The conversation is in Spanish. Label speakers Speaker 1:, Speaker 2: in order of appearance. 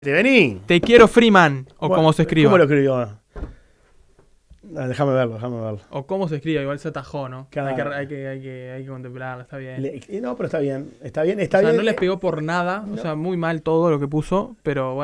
Speaker 1: Vení.
Speaker 2: Te quiero Freeman, o
Speaker 1: Bueno,
Speaker 2: como se escriba.
Speaker 1: ¿Cómo lo escribió? Déjame verlo.
Speaker 2: O cómo se escriba, igual se atajó, ¿no?
Speaker 1: Claro.
Speaker 2: Hay que contemplarlo, está bien.
Speaker 1: No, pero está bien.
Speaker 2: O sea, no les pegó por nada, o sea, muy mal todo lo que puso, pero bueno.